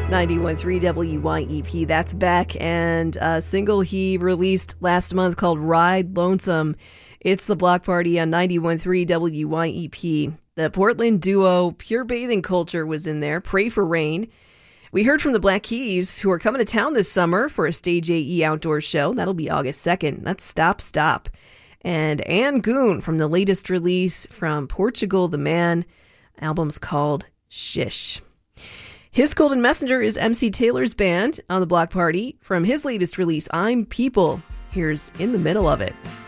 91.3 WYEP, that's Beck, and a single he released last month called Ride Lonesome. It's the Block Party on 91.3 WYEP. The Portland duo Pure Bathing Culture was in there, Pray for Rain. We heard from the Black Keys, who are coming to town this summer for a Stage AE outdoor show. That'll be August 2nd. That's Stop Stop. And Ann Goon from the latest release from Portugal the Man. Album's called Shish. His Golden Messenger is MC Taylor's band on the Block Party. From his latest release, I'm People. Here's In the Middle of It.